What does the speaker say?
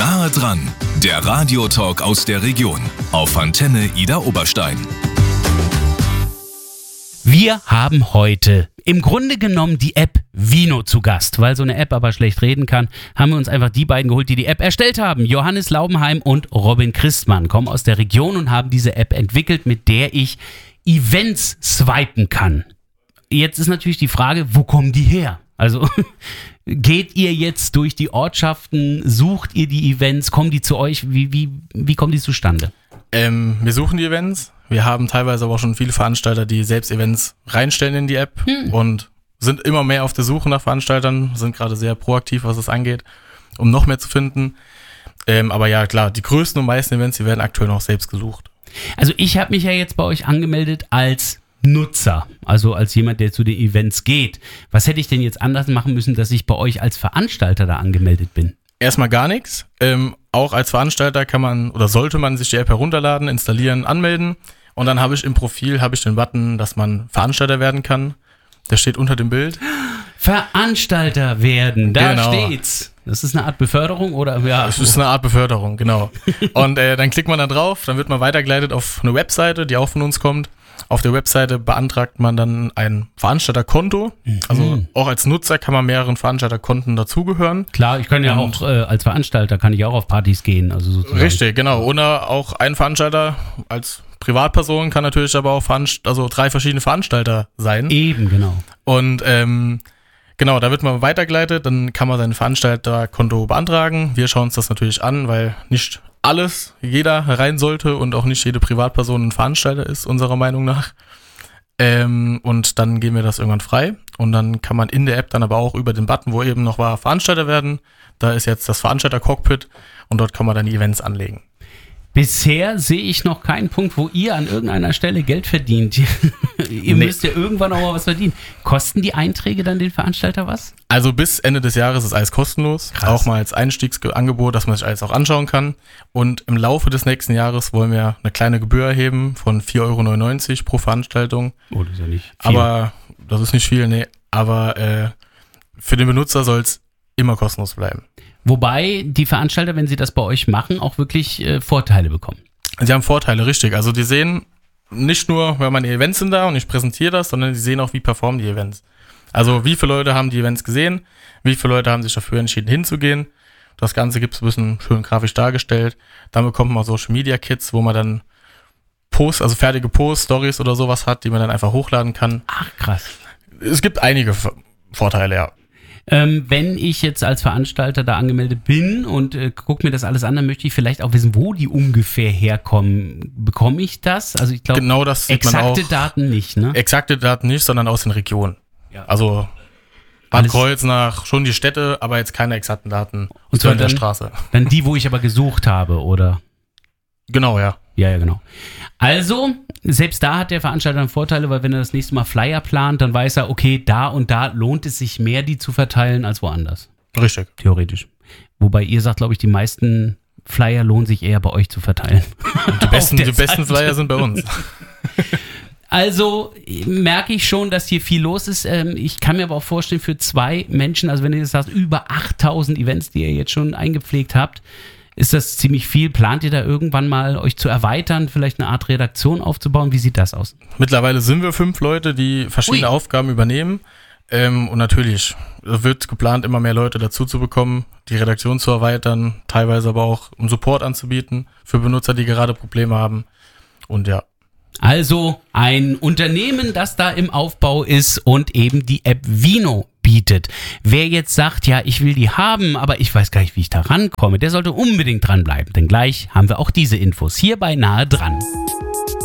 Nahe dran, der Radiotalk aus der Region auf Antenne Idar Oberstein. Wir haben heute im Grunde genommen die App Vino zu Gast. Weil so eine App aber schlecht reden kann, haben wir uns einfach die beiden geholt, die die App erstellt haben. Johannes Laubenheim und Robin Christmann kommen aus der Region und haben diese App entwickelt, mit der ich Events swipen kann. Jetzt ist natürlich die Frage, wo kommen die her? Also geht ihr jetzt durch die Ortschaften, sucht ihr die Events, kommen die zu euch? Wie kommen die zustande? Wir suchen die Events. Wir haben teilweise aber auch schon viele Veranstalter, die selbst Events reinstellen in die App und sind immer mehr auf der Suche nach Veranstaltern, sind gerade sehr proaktiv, was es angeht, um noch mehr zu finden. Aber ja, klar, die größten und meisten Events, die werden aktuell noch selbst gesucht. Also ich habe mich ja jetzt bei euch angemeldet als Nutzer, also als jemand, der zu den Events geht. Was hätte ich denn jetzt anders machen müssen, dass ich bei euch als Veranstalter da angemeldet bin? Erstmal gar nichts. Auch als Veranstalter kann man oder sollte man sich die App herunterladen, installieren, anmelden. Und dann habe ich im Profil den Button, dass man Veranstalter werden kann. Der steht unter dem Bild. Veranstalter werden, da Genau. Steht's. Das ist eine Art Beförderung oder? Ja. Das ist eine Art Beförderung, genau. Und dann klickt man da drauf, dann wird man weitergeleitet auf eine Webseite, die auch von uns kommt. Auf der Webseite beantragt man dann ein Veranstalterkonto. Also auch als Nutzer kann man mehreren Veranstalterkonten dazugehören. Klar, ich kann ja auch als Veranstalter kann ich auch auf Partys gehen. Also sozusagen. Richtig, genau. Oder auch ein Veranstalter als Privatperson kann natürlich aber auch 3 verschiedene Veranstalter sein. Eben, genau. Und genau, da wird man weitergeleitet, dann kann man sein Veranstalterkonto beantragen. Wir schauen uns das natürlich an, weil nicht jeder rein sollte und auch nicht jede Privatperson ein Veranstalter ist, unserer Meinung nach. Und dann geben wir das irgendwann frei. Und dann kann man in der App dann aber auch über den Button, wo eben noch war, Veranstalter werden. Da ist jetzt das Veranstalter-Cockpit und dort kann man dann die Events anlegen. Bisher sehe ich noch keinen Punkt, wo ihr an irgendeiner Stelle Geld verdient. Ihr müsst ja irgendwann auch mal was verdienen. Kosten die Einträge dann den Veranstalter was? Also bis Ende des Jahres ist alles kostenlos. Krass. Auch mal als Einstiegsangebot, dass man sich alles auch anschauen kann. Und im Laufe des nächsten Jahres wollen wir eine kleine Gebühr erheben von 4,99 € pro Veranstaltung. Oh, das ist ja nicht viel. Aber das ist nicht viel, nee. Aber für den Benutzer soll es immer kostenlos bleiben. Wobei die Veranstalter, wenn sie das bei euch machen, auch wirklich Vorteile bekommen. Sie haben Vorteile, richtig. Also die sehen nicht nur, wenn meine Events sind da und ich präsentiere das, sondern sie sehen auch, wie performen die Events. Also wie viele Leute haben die Events gesehen, wie viele Leute haben sich dafür entschieden hinzugehen. Das Ganze gibt es ein bisschen schön grafisch dargestellt. Dann bekommt man Social Media Kits, wo man dann Posts, also fertige Posts, Stories oder sowas hat, die man dann einfach hochladen kann. Ach, krass. Es gibt einige Vorteile, ja. Wenn ich jetzt als Veranstalter da angemeldet bin und gucke mir das alles an, dann möchte ich vielleicht auch wissen, wo die ungefähr herkommen. Bekomme ich das? Also ich glaube, genau das sieht man auch. exakte Daten nicht, ne? Exakte Daten nicht, sondern aus den Regionen. Ja. Also Bad Kreuznach, schon die Städte, aber jetzt keine exakten Daten. Und zwar in der dann, Straße. Dann die, wo ich aber gesucht habe, oder? Genau, ja. Ja, genau. Also, selbst da hat der Veranstalter dann Vorteile, weil wenn er das nächste Mal Flyer plant, dann weiß er, okay, da und da lohnt es sich mehr, die zu verteilen, als woanders. Richtig. Theoretisch. Wobei ihr sagt, glaube ich, die meisten Flyer lohnen sich eher bei euch zu verteilen. Die besten Flyer sind bei uns. Also merke ich schon, dass hier viel los ist. Ich kann mir aber auch vorstellen, für 2 Menschen, also wenn ihr jetzt sagt, über 8000 Events, die ihr jetzt schon eingepflegt habt, ist das ziemlich viel. Plant ihr da irgendwann mal, euch zu erweitern, vielleicht eine Art Redaktion aufzubauen? Wie sieht das aus? Mittlerweile sind wir 5 Leute, die verschiedene Aufgaben übernehmen. Und natürlich wird geplant, immer mehr Leute dazu zu bekommen, die Redaktion zu erweitern, teilweise aber auch um Support anzubieten für Benutzer, die gerade Probleme haben. Und ja. Also ein Unternehmen, das da im Aufbau ist und eben die App Vino bietet. Wer jetzt sagt, ja, ich will die haben, aber ich weiß gar nicht, wie ich da rankomme, der sollte unbedingt dranbleiben. Denn gleich haben wir auch diese Infos hier bei Nahe dran.